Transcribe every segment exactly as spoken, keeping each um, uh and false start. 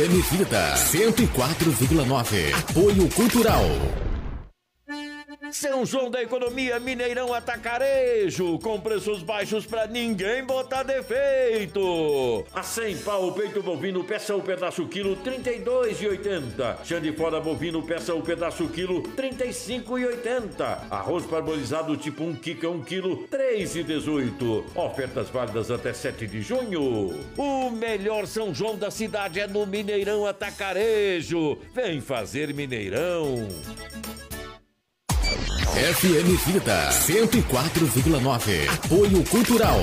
Vida cento e quatro vírgula nove. Apoio Cultural. São João da Economia, Mineirão Atacarejo, com preços baixos pra ninguém botar defeito. A cem pau o peito bovino, peça o pedaço quilo, trinta e dois reais e oitenta centavos. Chã de fora bovino, peça o pedaço quilo, trinta e cinco reais e oitenta centavos. Arroz parbolizado tipo um quica um quilo, três reais e dezoito centavos. Ofertas válidas até sete de junho. O melhor São João da cidade é no Mineirão Atacarejo. Vem fazer Mineirão. F M Vida cento e quatro vírgula nove. Apoio Cultural.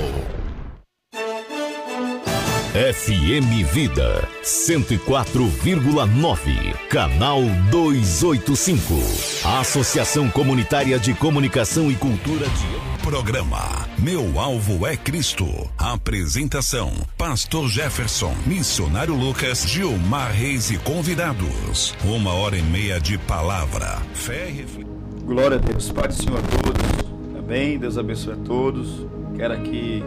F M Vida cento e quatro vírgula nove. Canal duzentos e oitenta e cinco. Associação Comunitária de Comunicação e Cultura de... Programa Meu Alvo é Cristo. Apresentação: Pastor Jefferson, Missionário Lucas, Gilmar Reis e convidados. Uma hora e meia de palavra, fé e reflexão. Glória a Deus, Pai do Senhor a todos, amém, Deus abençoe a todos. Quero aqui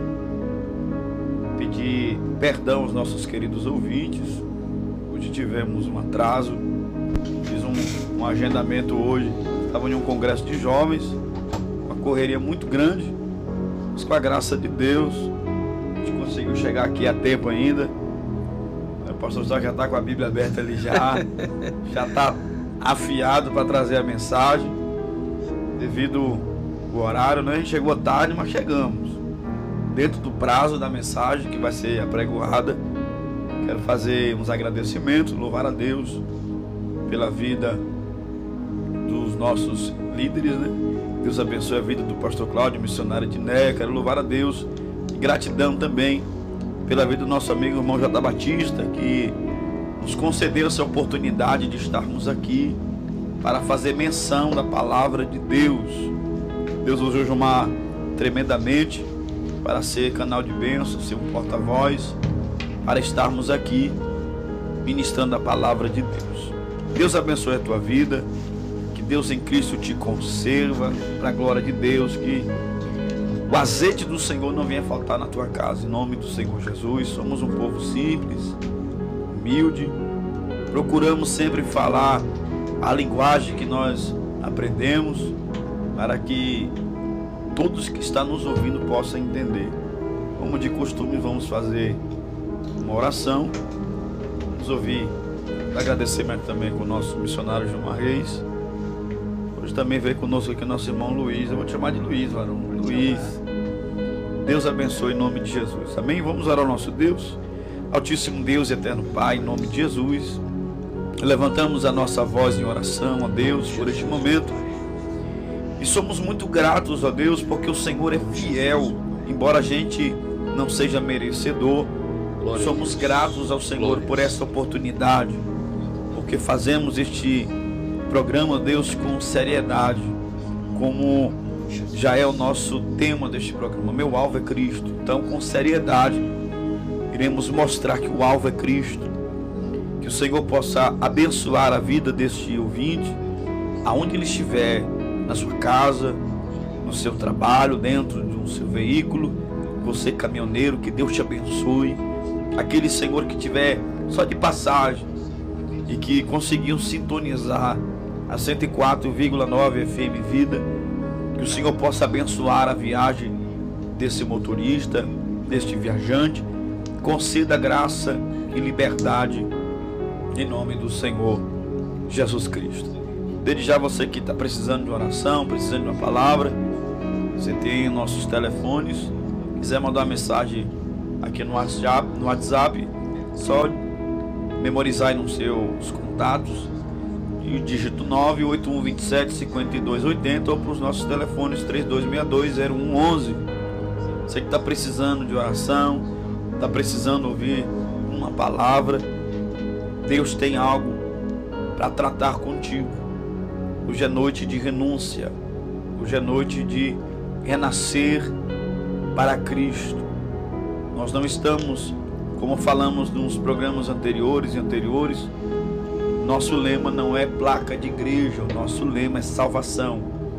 pedir perdão aos nossos queridos ouvintes. Hoje tivemos um atraso, fiz um, um agendamento hoje, estava em um congresso de jovens, uma correria muito grande, mas com a graça de Deus, a gente conseguiu chegar aqui a tempo ainda. O pastor já está com a Bíblia aberta ali já, já está afiado para trazer a mensagem. Devido ao horário, né? A gente chegou tarde, mas chegamos dentro do prazo da mensagem que vai ser apregoada. Quero fazer uns agradecimentos, louvar a Deus pela vida dos nossos líderes, né? Deus abençoe a vida do pastor Cláudio, missionário de Né. Quero louvar a Deus e gratidão também pela vida do nosso amigo irmão J. Batista, que nos concedeu essa oportunidade de estarmos aqui para fazer menção da palavra de Deus. Deus usou o Gilmar tremendamente para ser canal de bênção, ser um porta-voz, para estarmos aqui ministrando a palavra de Deus. Deus abençoe a tua vida, que Deus em Cristo te conserva, para a glória de Deus, que o azeite do Senhor não venha faltar na tua casa, em nome do Senhor Jesus. Somos um povo simples, humilde, procuramos sempre falar a linguagem que nós aprendemos, para que todos que estão nos ouvindo possam entender. Como de costume, vamos fazer uma oração. Vamos ouvir agradecimento também com o nosso missionário Gilmar Reis. Hoje também veio conosco aqui o nosso irmão Luiz. Eu vou te chamar de Luiz, varão. Luiz. Deus abençoe em nome de Jesus. Amém? Vamos orar ao nosso Deus. Altíssimo Deus e eterno Pai, em nome de Jesus, levantamos a nossa voz em oração, ó Deus, por este momento. E somos muito gratos, ó Deus, porque o Senhor é fiel, embora a gente não seja merecedor. Somos gratos ao Senhor por essa oportunidade, porque fazemos este programa, Deus, com seriedade, como já é o nosso tema deste programa. Meu alvo é Cristo. Então, com seriedade, iremos mostrar que o alvo é Cristo. Que o Senhor possa abençoar a vida deste ouvinte, aonde ele estiver, na sua casa, no seu trabalho, dentro do seu veículo. Você caminhoneiro, que Deus te abençoe. Aquele Senhor que tiver só de passagem e que conseguiu sintonizar a cento e quatro vírgula nove F M Vida, que o Senhor possa abençoar a viagem desse motorista, deste viajante. Conceda graça e liberdade em nome do Senhor Jesus Cristo. Desde já, você que está precisando de oração, precisando de uma palavra, você tem nossos telefones. Quiser mandar uma mensagem aqui no WhatsApp, no WhatsApp, só memorizar aí nos seus contatos e o dígito nove oito um dois sete cinco dois oito zero ou para os nossos telefones três dois seis dois zero um um um. Você que está precisando de oração, está precisando ouvir uma palavra, Deus tem algo para tratar contigo. Hoje é noite de renúncia, hoje é noite de renascer para Cristo. Nós não estamos, como falamos nos programas anteriores e anteriores, nosso lema não é placa de igreja, o nosso lema é salvação.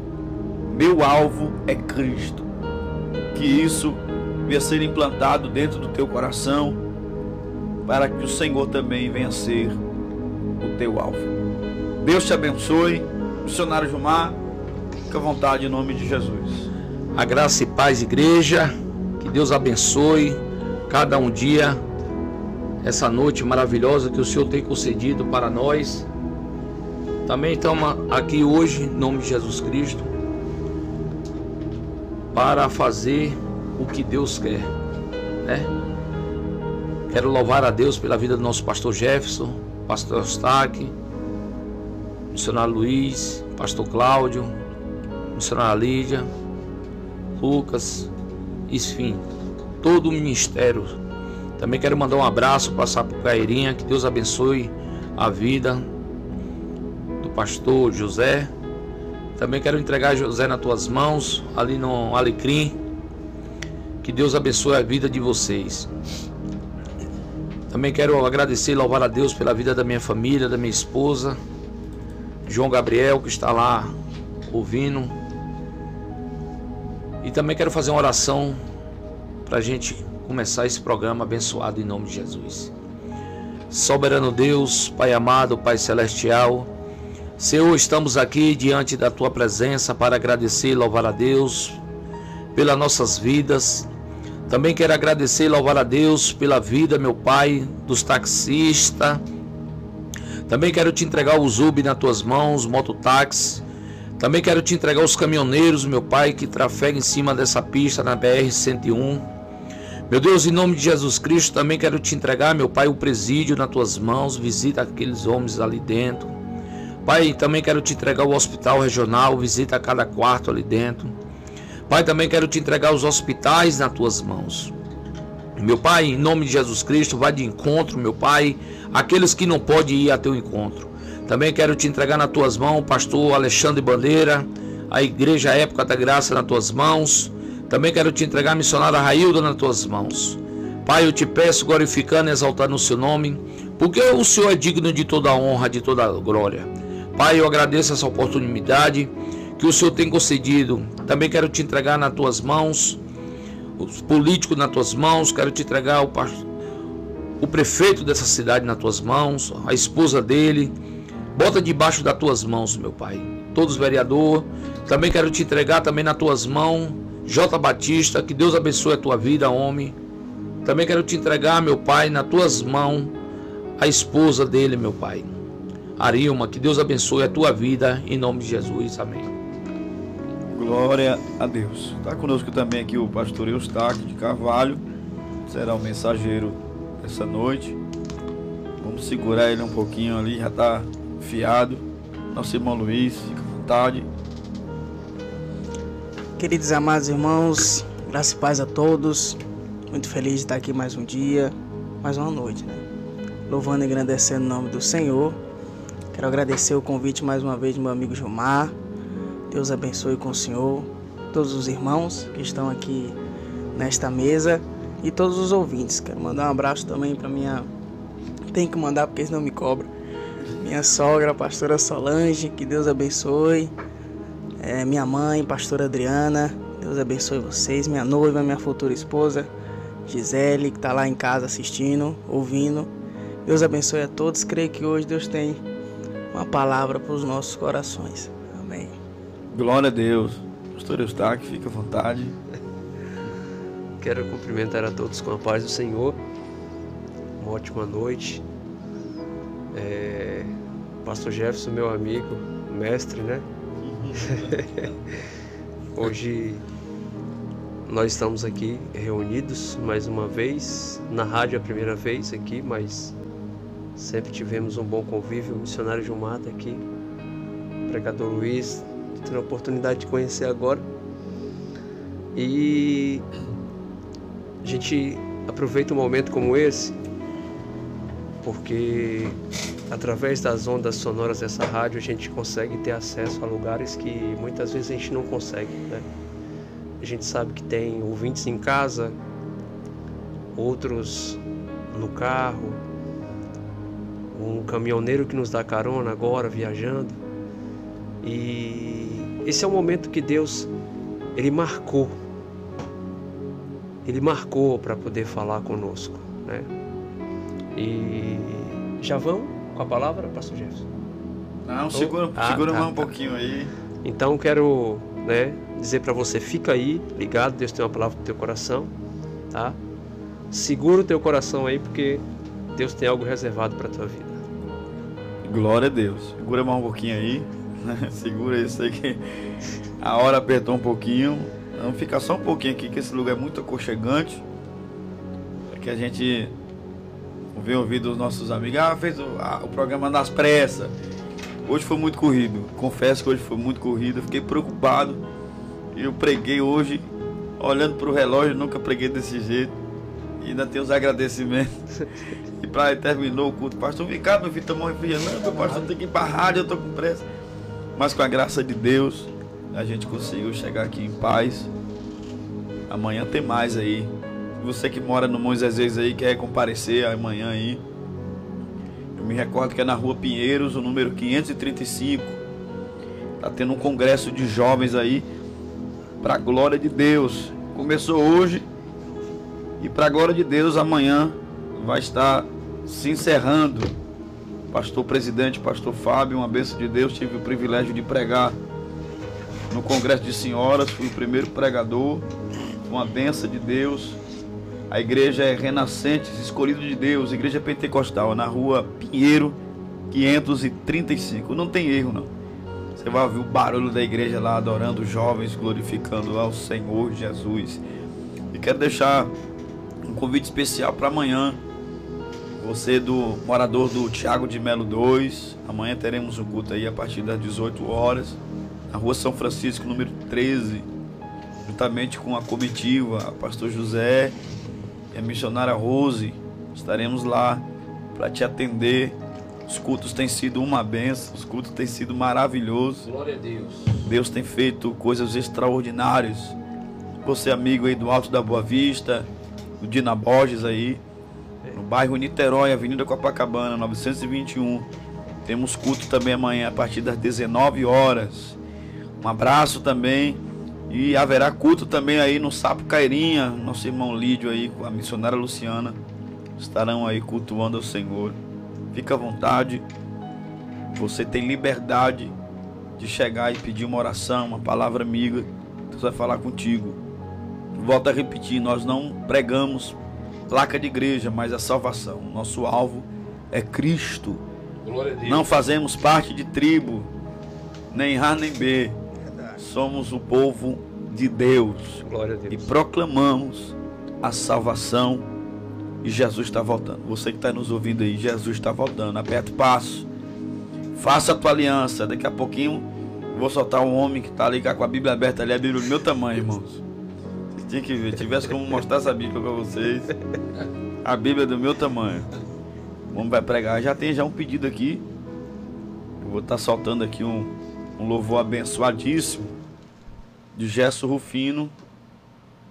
Meu alvo é Cristo. Que isso venha ser implantado dentro do teu coração, para que o Senhor também venha ser o teu alvo. Deus te abençoe. Missionário Gilmar, fica à vontade em nome de Jesus. A graça e paz, igreja, que Deus abençoe cada um dia, essa noite maravilhosa que o Senhor tem concedido para nós. Também estamos aqui hoje, em nome de Jesus Cristo, para fazer o que Deus quer, né? Quero louvar a Deus pela vida do nosso pastor Jefferson, pastor Eustáquio, missionário Luiz, pastor Cláudio, missionária Lídia, Lucas, enfim, todo o ministério. Também quero mandar um abraço para Sapucairinha, que Deus abençoe a vida do pastor José. Também quero entregar José nas tuas mãos, ali no Alecrim. Que Deus abençoe a vida de vocês. Também quero agradecer e louvar a Deus pela vida da minha família, da minha esposa, João Gabriel, que está lá ouvindo. E também quero fazer uma oração para a gente começar esse programa abençoado em nome de Jesus. Soberano Deus, Pai amado, Pai celestial, Senhor, estamos aqui diante da Tua presença para agradecer e louvar a Deus pelas nossas vidas. Também quero agradecer e louvar a Deus pela vida, meu Pai, dos taxistas. Também quero te entregar o Zub nas Tuas mãos, mototáxi. Também quero te entregar os caminhoneiros, meu Pai, que trafegam em cima dessa pista na B R cento e um. Meu Deus, em nome de Jesus Cristo, também quero te entregar, meu Pai, o presídio nas Tuas mãos. Visita aqueles homens ali dentro. Pai, também quero te entregar o hospital regional. Visita cada quarto ali dentro. Pai, também quero te entregar os hospitais nas Tuas mãos. Meu Pai, em nome de Jesus Cristo, vai de encontro, meu Pai, aqueles que não podem ir a Teu encontro. Também quero te entregar nas Tuas mãos o pastor Alexandre Bandeira, a Igreja Época da Graça nas Tuas mãos. Também quero te entregar a missionária Railda nas Tuas mãos. Pai, eu te peço, glorificando e exaltando o Seu nome, porque o Senhor é digno de toda a honra, de toda a glória. Pai, eu agradeço essa oportunidade que o Senhor tem concedido. Também quero te entregar nas Tuas mãos os políticos nas Tuas mãos. Quero te entregar o, o prefeito dessa cidade nas Tuas mãos, a esposa dele. Bota debaixo das Tuas mãos, meu Pai, todos os vereadores. Também quero te entregar também nas Tuas mãos J. Batista, que Deus abençoe a tua vida, homem. Também quero te entregar, meu Pai, nas Tuas mãos a esposa dele, meu Pai, Arilma, que Deus abençoe a tua vida, em nome de Jesus, amém. Glória a Deus. Está conosco também aqui o pastor Eustáquio de Carvalho, será o mensageiro essa noite. Vamos segurar ele um pouquinho ali, já está fiado. Nosso irmão Luiz, fica à vontade. Queridos e amados irmãos, graça e paz a todos. Muito feliz de estar aqui mais um dia, mais uma noite, né? Louvando e agradecendo o nome do Senhor. Quero agradecer o convite mais uma vez do meu amigo Gilmar. Deus abençoe com o Senhor, todos os irmãos que estão aqui nesta mesa e todos os ouvintes. Quero mandar um abraço também para minha... Tem que mandar porque eles não me cobram. Minha sogra, a pastora Solange, que Deus abençoe. É, minha mãe, pastora Adriana, Deus abençoe vocês. Minha noiva, minha futura esposa, Gisele, que está lá em casa assistindo, ouvindo. Deus abençoe a todos. Creio que hoje Deus tem uma palavra para os nossos corações. Amém. Glória a Deus. Pastor Eustáquio, fica à vontade. Quero cumprimentar a todos com a paz do Senhor. Uma ótima noite. É... Pastor Jefferson, meu amigo, mestre, né? Hoje nós estamos aqui reunidos mais uma vez, na rádio a primeira vez aqui, mas sempre tivemos um bom convívio. O missionário Gilmar tá aqui, o pregador Luiz, tendo a oportunidade de conhecer agora. E a gente aproveita um momento como esse, porque através das ondas sonoras dessa rádio a gente consegue ter acesso a lugares que muitas vezes a gente não consegue, né? A gente sabe que tem ouvintes em casa, outros no carro, um caminhoneiro que nos dá carona agora viajando. E esse é o momento que Deus, Ele marcou, Ele marcou para poder falar conosco, né? E já vão com a palavra, pastor Jefferson? Não, segura, ah, segura tá, mais um tá. pouquinho aí. Então quero, né, dizer para você, fica aí, ligado, Deus tem uma palavra pro teu coração, tá? Segura o teu coração aí, porque Deus tem algo reservado para tua vida. Glória a Deus. Segura mais um pouquinho aí. Segura isso aí que a hora apertou um pouquinho. Vamos ficar só um pouquinho aqui, que esse lugar é muito aconchegante. Para que a gente venha ouvir dos nossos amigos. Ah, fez o, ah, o programa nas pressas. Hoje foi muito corrido. Confesso que hoje foi muito corrido. Fiquei preocupado. Eu preguei hoje, olhando para o relógio, nunca preguei desse jeito. E ainda tem os agradecimentos. E para terminou o culto, pastor Ricardo, meu filho tomou um refrigerante. Não, meu pastor tem que ir para a rádio, eu estou com pressa. Mas com a graça de Deus, a gente conseguiu chegar aqui em paz. Amanhã tem mais aí. Você que mora no Moisés aí, quer comparecer amanhã aí. Eu me recordo que é na rua Pinheiros, o número quinhentos e trinta e cinco. Tá tendo um congresso de jovens aí, para a glória de Deus. Começou hoje e para a glória de Deus amanhã vai estar se encerrando. Pastor presidente, pastor Fábio, uma bênção de Deus, tive o privilégio de pregar no congresso de senhoras, fui o primeiro pregador, uma bênção de Deus. A igreja é Renascentes, Escolhido de Deus, igreja pentecostal, na rua Pinheiro, quinhentos e trinta e cinco. Não tem erro não. Você vai ouvir o barulho da igreja lá, adorando os jovens, glorificando ao Senhor Jesus. E quero deixar um convite especial para amanhã. Você do morador do Tiago de Melo dois, amanhã teremos um culto aí a partir das dezoito horas, na rua São Francisco, número treze, juntamente com a comitiva, a pastor José e a missionária Rose. Estaremos lá para te atender. Os cultos têm sido uma bênção, os cultos têm sido maravilhosos. Glória a Deus. Deus tem feito coisas extraordinárias. Você amigo aí do Alto da Boa Vista, do Dina Borges aí, no bairro Niterói, Avenida Copacabana, novecentos e vinte e um. Temos culto também amanhã a partir das dezenove horas. Um abraço também. E haverá culto também aí no Sapo Cairinha. Nosso irmão Lídio aí com a missionária Luciana estarão aí cultuando ao Senhor. Fica à vontade. Você tem liberdade de chegar e pedir uma oração, uma palavra amiga. Deus vai falar contigo. Volto a repetir, nós não pregamos placa de igreja, mas a salvação. Nosso alvo é Cristo. Glória a Deus. Não fazemos parte de tribo, nem A nem B. Somos o povo de Deus. Glória a Deus. E proclamamos a salvação. E Jesus está voltando. Você que está nos ouvindo aí, Jesus está voltando. Aperta o passo. Faça a tua aliança. Daqui a pouquinho eu vou soltar um homem que está ali com a Bíblia aberta ali, a Bíblia do meu tamanho, irmãos. Tinha que ver, tivesse como mostrar essa Bíblia para vocês. A Bíblia do meu tamanho. O homem vai pregar. Já tem já um pedido aqui. Eu vou estar soltando aqui um, um louvor abençoadíssimo de Gerson Rufino.